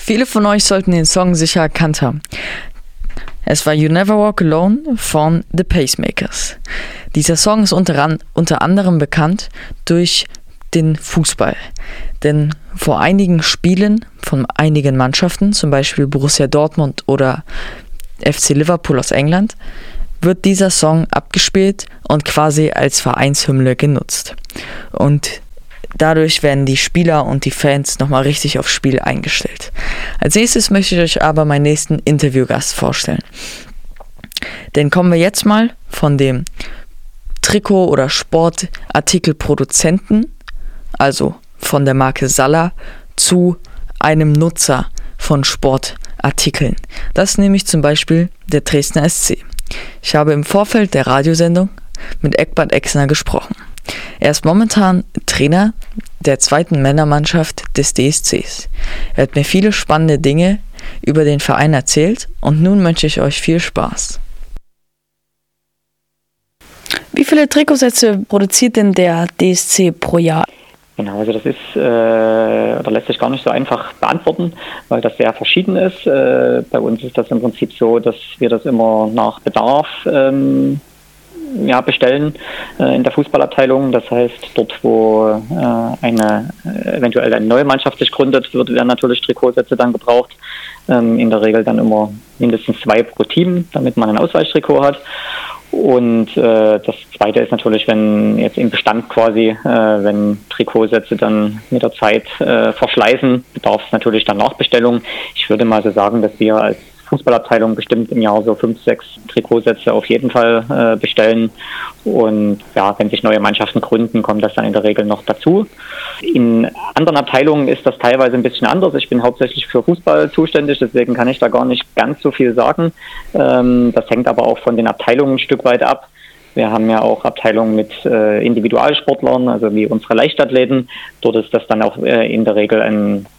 Viele von euch sollten den Song sicher erkannt haben. Es war You Never Walk Alone von The Pacemakers. Dieser Song ist unter anderem bekannt durch den Fußball. Denn vor einigen Spielen von einigen Mannschaften, zum Beispiel Borussia Dortmund oder FC Liverpool aus England, wird dieser Song abgespielt und quasi als Vereinshymne genutzt. Und dadurch werden die Spieler und die Fans nochmal richtig aufs Spiel eingestellt. Als nächstes möchte ich euch aber meinen nächsten Interviewgast vorstellen. Denn kommen wir jetzt mal von dem Trikot- oder Sportartikelproduzenten, also von der Marke Salla, zu einem Nutzer von Sportartikeln. Das ist nämlich zum Beispiel der Dresdner SC. Ich habe im Vorfeld der Radiosendung mit Eckbert Exner gesprochen. Er ist momentan Trainer der 2. Männermannschaft des DSCs. Er hat mir viele spannende Dinge über den Verein erzählt und nun wünsche ich euch viel Spaß. Wie viele Trikotsätze produziert denn der DSC pro Jahr? Genau, also das ist oder lässt sich gar nicht so einfach beantworten, weil das sehr verschieden ist. Bei uns ist das im Prinzip so, dass wir das immer nach Bedarf bestellen in der Fußballabteilung. Das heißt, dort, wo eventuell eine neue Mannschaft sich gründet, werden natürlich Trikotsätze dann gebraucht. In der Regel dann immer mindestens 2 pro Team, damit man ein Ausweichtrikot hat. Und das Zweite ist natürlich, wenn jetzt im Bestand quasi, wenn Trikotsätze dann mit der Zeit verschleißen, bedarf es natürlich dann Nachbestellung. Ich würde mal so sagen, dass wir als Fußballabteilung bestimmt im Jahr so 5, 6 Trikotsätze auf jeden Fall bestellen. Und ja, wenn sich neue Mannschaften gründen, kommt das dann in der Regel noch dazu. In anderen Abteilungen ist das teilweise ein bisschen anders. Ich bin hauptsächlich für Fußball zuständig, deswegen kann ich da gar nicht ganz so viel sagen. Das hängt aber auch von den Abteilungen ein Stück weit ab. Wir haben ja auch Abteilungen mit Individualsportlern, also wie unsere Leichtathleten. Dort ist das dann auch in der Regel ein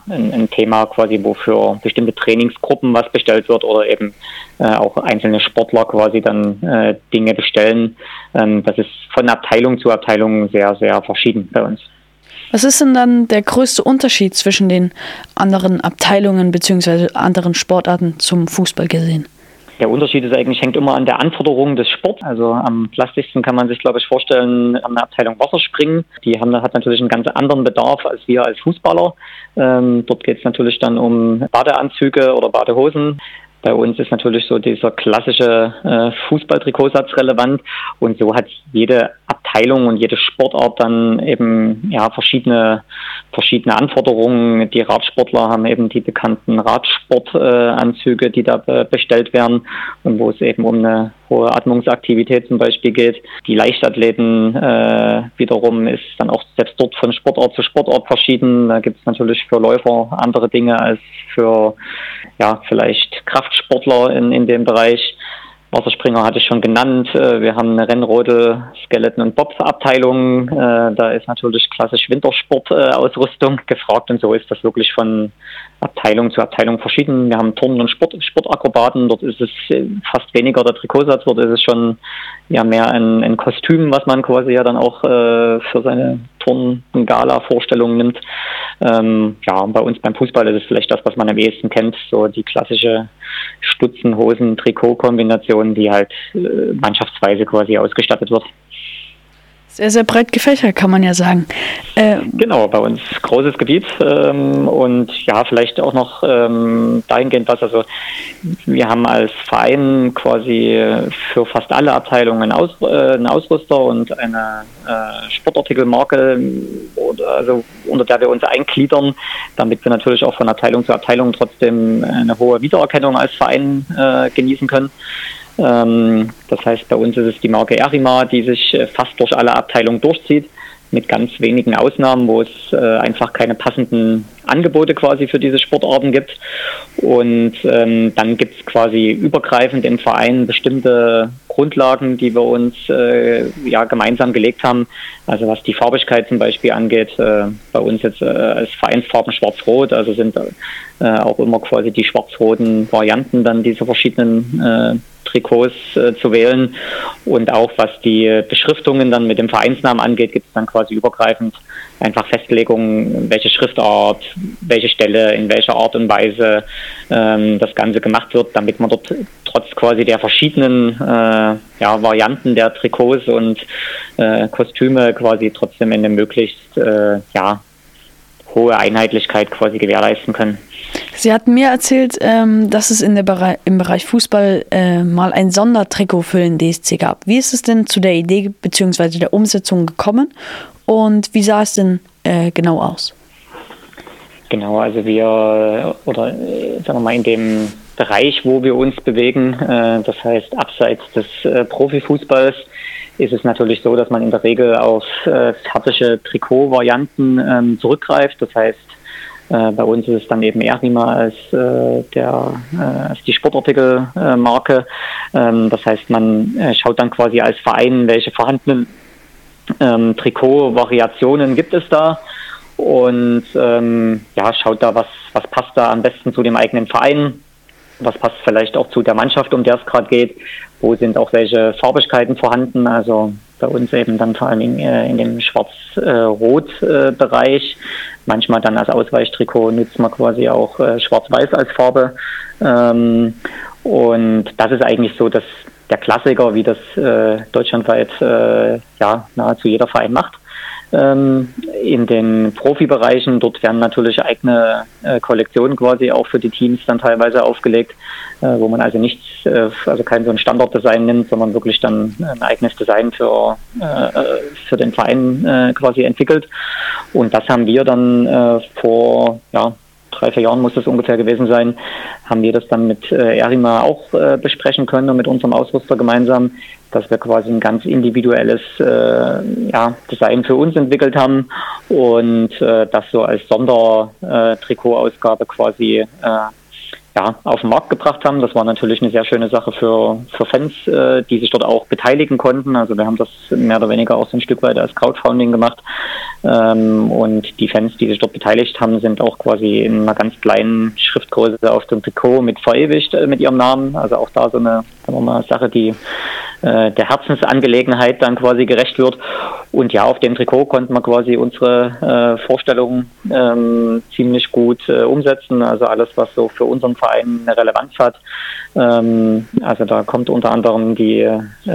Thema quasi, wo für bestimmte Trainingsgruppen was bestellt wird oder eben auch einzelne Sportler quasi dann Dinge bestellen. Das ist von Abteilung zu Abteilung sehr, sehr verschieden bei uns. Was ist denn dann der größte Unterschied zwischen den anderen Abteilungen bzw. anderen Sportarten zum Fußball gesehen? Der Unterschied ist eigentlich, hängt immer an der Anforderung des Sports. Also am plastischsten kann man sich, glaube ich, vorstellen, an der Abteilung Wasserspringen. Die hat natürlich einen ganz anderen Bedarf als wir als Fußballer. Dort geht es natürlich dann um Badeanzüge oder Badehosen. Bei uns ist natürlich so dieser klassische Fußballtrikotsatz relevant und so hat jede Abteilung und jede Sportart dann eben verschiedene Anforderungen. Die Radsportler haben eben die bekannten Radsportanzüge, die da bestellt werden und wo es eben um eine hohe Atmungsaktivität zum Beispiel geht. Die Leichtathleten wiederum ist dann auch selbst dort von Sportart zu Sportart verschieden. Da gibt es natürlich für Läufer andere Dinge als für vielleicht Kraftsportler in dem Bereich. Wasserspringer hatte ich schon genannt. Wir haben eine Rennrodel, Skeleton- und Bob-Abteilung. Da ist natürlich klassisch Wintersportausrüstung gefragt und so ist das wirklich von Abteilung zu Abteilung verschieden. Wir haben Turnen und Sportakrobaten. Dort ist es fast weniger der Trikotsatz. Dort ist es schon mehr ein Kostüm, was man quasi ja dann auch für seine Turn- und Gala-Vorstellungen nimmt. Bei uns beim Fußball ist es vielleicht das, was man am ehesten kennt, so die klassische Stutzen-Hosen-Trikot-Kombination, die halt mannschaftsweise quasi ausgestattet wird. Sehr, sehr breit gefächert, kann man ja sagen. Genau, bei uns großes Gebiet und vielleicht auch noch dahingehend also wir haben als Verein quasi für fast alle Abteilungen einen Ausrüster und eine Sportartikelmarke, unter der wir uns eingliedern, damit wir natürlich auch von Abteilung zu Abteilung trotzdem eine hohe Wiedererkennung als Verein genießen können. Das heißt, bei uns ist es die Marke Erima, die sich fast durch alle Abteilungen durchzieht, mit ganz wenigen Ausnahmen, wo es einfach keine passenden Angebote quasi für diese Sportarten gibt. Und dann gibt es quasi übergreifend im Verein bestimmte Grundlagen, die wir uns gemeinsam gelegt haben. Also was die Farbigkeit zum Beispiel angeht, bei uns jetzt als Vereinsfarben schwarz-rot, also sind auch immer quasi die schwarz-roten Varianten dann diese verschiedenen Trikots zu wählen. Und auch was die Beschriftungen dann mit dem Vereinsnamen angeht, gibt es dann quasi übergreifend einfach Festlegungen, welche Schriftart, welche Stelle, in welcher Art und Weise das Ganze gemacht wird, damit man dort trotz quasi der verschiedenen Varianten der Trikots und Kostüme quasi trotzdem eine möglichst hohe Einheitlichkeit quasi gewährleisten können. Sie hatten mir erzählt, dass es im Bereich Fußball mal ein Sondertrikot für den DSC gab. Wie ist es denn zu der Idee bzw. der Umsetzung gekommen und wie sah es denn genau aus? Genau, also sagen wir mal in dem Bereich, wo wir uns bewegen, das heißt abseits des Profifußballs, ist es natürlich so, dass man in der Regel auf fertige Trikotvarianten zurückgreift. Das heißt, bei uns ist es dann eben Erima als die Sportartikelmarke. Das heißt, man schaut dann quasi als Verein, welche vorhandenen Trikotvariationen gibt es da und schaut da, was passt da am besten zu dem eigenen Verein. Was passt vielleicht auch zu der Mannschaft, um der es gerade geht? Wo sind auch welche Farbigkeiten vorhanden? Also bei uns eben dann vor allem in dem Schwarz-Rot-Bereich. Manchmal dann als Ausweichtrikot nutzt man quasi auch Schwarz-Weiß als Farbe. Und das ist eigentlich so, dass der Klassiker, wie das deutschlandweit nahezu jeder Verein macht. In den Profibereichen, dort werden natürlich eigene Kollektionen quasi auch für die Teams dann teilweise aufgelegt, wo man also kein so ein Standarddesign nimmt, sondern wirklich dann ein eigenes Design für den Verein quasi entwickelt. Und das haben wir dann vor 3-4 Jahren muss das ungefähr gewesen sein, haben wir das dann mit Erima auch besprechen können und mit unserem Ausrüster gemeinsam, dass wir quasi ein ganz individuelles Design für uns entwickelt haben und das so als Sondertrikotausgabe quasi auf den Markt gebracht haben. Das war natürlich eine sehr schöne Sache für Fans, die sich dort auch beteiligen konnten. Also wir haben das mehr oder weniger auch so ein Stück weit als Crowdfunding gemacht. Und die Fans, die sich dort beteiligt haben, sind auch quasi in einer ganz kleinen Schriftgröße auf dem Trikot mit verewigt mit ihrem Namen. Also auch da so eine Sache, die der Herzensangelegenheit dann quasi gerecht wird. Und ja, auf dem Trikot konnten wir quasi unsere Vorstellungen ziemlich gut umsetzen. Also alles, was so für unseren Verein eine Relevanz hat. Also da kommt unter anderem die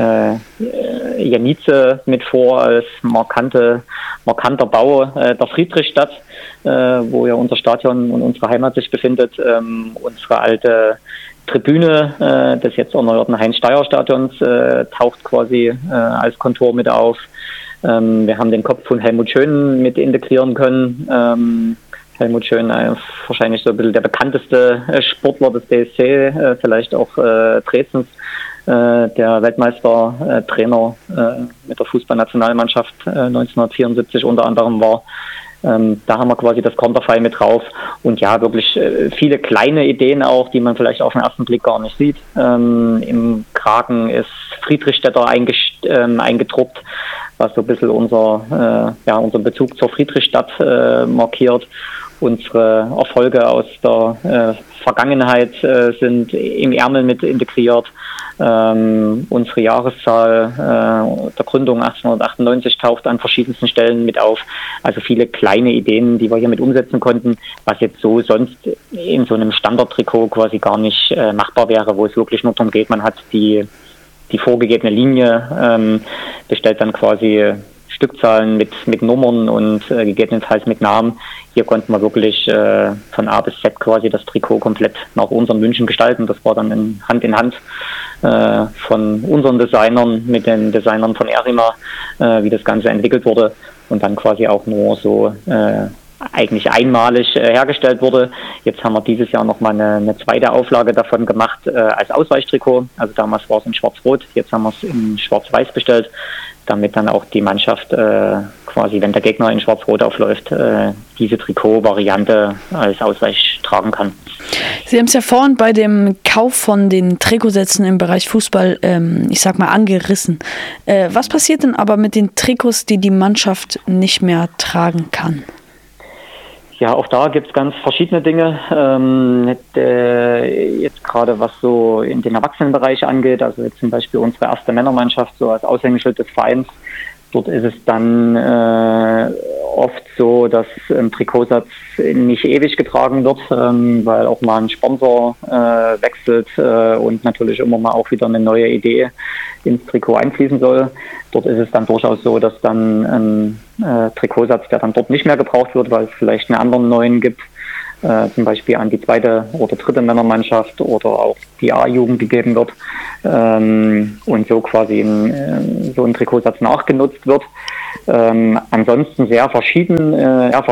Janice mit vor als markanter Bau der Friedrichstadt, wo ja unser Stadion und unsere Heimat sich befindet. Unsere alte Tribüne des jetzt erneuerten Heinz-Steier-Stadions taucht quasi als Kontur mit auf. Wir haben den Kopf von Helmut Schön mit integrieren können. Helmut Schön, wahrscheinlich so ein bisschen der bekannteste Sportler des DSC, vielleicht auch Dresdens, der Weltmeistertrainer mit der Fußballnationalmannschaft 1974 unter anderem war. Da haben wir quasi das Konterfei mit drauf und ja, wirklich viele kleine Ideen auch, die man vielleicht auf den ersten Blick gar nicht sieht. Im Kragen ist Friedrichstädter eingedruckt, was so ein bisschen unser Bezug zur Friedrichstadt markiert. Unsere Erfolge aus der Vergangenheit sind im Ärmel mit integriert. Unsere Jahreszahl der Gründung 1898 taucht an verschiedensten Stellen mit auf. Also viele kleine Ideen, die wir hier mit umsetzen konnten, was jetzt so sonst in so einem Standardtrikot quasi gar nicht machbar wäre, wo es wirklich nur darum geht, man hat die vorgegebene Linie, bestellt dann quasi Stückzahlen mit Nummern und gegebenenfalls mit Namen. Hier konnten wir wirklich von A bis Z quasi das Trikot komplett nach unseren Wünschen gestalten. Das war dann Hand in Hand von unseren Designern mit den Designern von Erima, wie das Ganze entwickelt wurde und dann quasi auch nur so eigentlich einmalig hergestellt wurde. Jetzt haben wir dieses Jahr nochmal eine zweite Auflage davon gemacht als Ausweichtrikot. Also damals war es in Schwarz-Rot, jetzt haben wir es in Schwarz-Weiß bestellt, damit dann auch die Mannschaft quasi, wenn der Gegner in Schwarz-Rot aufläuft, diese Trikotvariante als Ausweich tragen kann. Sie haben es ja vorhin bei dem Kauf von den Trikotsätzen im Bereich Fußball, angerissen. Was passiert denn aber mit den Trikots, die die Mannschaft nicht mehr tragen kann? Ja, auch da gibt es ganz verschiedene Dinge. Jetzt gerade was so in den Erwachsenenbereich angeht, also jetzt zum Beispiel unsere erste Männermannschaft, so als Aushängeschild des Vereins. Dort ist es dann oft so, dass ein Trikotsatz nicht ewig getragen wird, weil auch mal ein Sponsor wechselt und natürlich immer mal auch wieder eine neue Idee ins Trikot einfließen soll. Dort ist es dann durchaus so, dass dann ein Trikotsatz, der dann dort nicht mehr gebraucht wird, weil es vielleicht einen anderen neuen gibt, zum Beispiel an die zweite oder dritte Männermannschaft oder auch die A-Jugend gegeben wird und so quasi so ein Trikotsatz nachgenutzt wird. Ansonsten sehr verschieden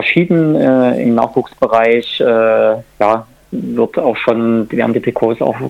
im Nachwuchsbereich. Wird auch schon, wir haben die Trikots auch